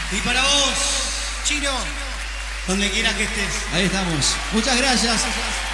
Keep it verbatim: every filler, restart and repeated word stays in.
Y para vos, Chino, donde quieras que estés. Ahí estamos. Muchas gracias.